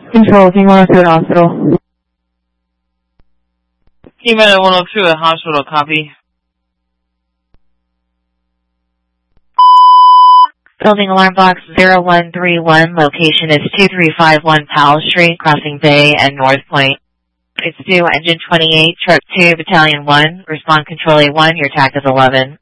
Control, Team 102 at hospital. Team 102 at hospital, copy. Building alarm box 0131, location is 2351 Powell Street, crossing Bay and North Point. It's due engine 28, truck 2, battalion 1, respond control A1, your TAC is 11.